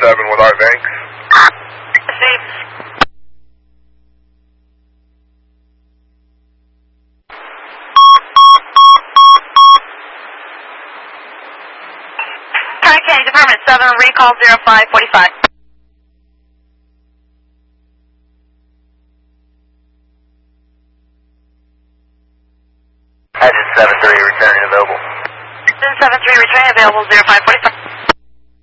with our thanks. Received. Tri-County Department 7, recall 0545. Engine 7-3 returning available. Engine 7-3 returning available 0545.